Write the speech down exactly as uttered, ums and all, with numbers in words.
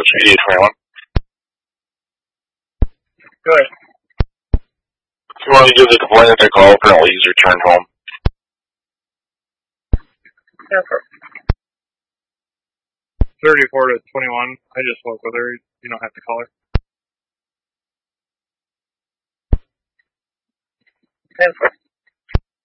G D twenty-one. Go ahead. If you want to give the complainant a call, apparently he's returned home. Yeah, sure. thirty-four to twenty-one. I just spoke with her. You don't have to call her. ten four.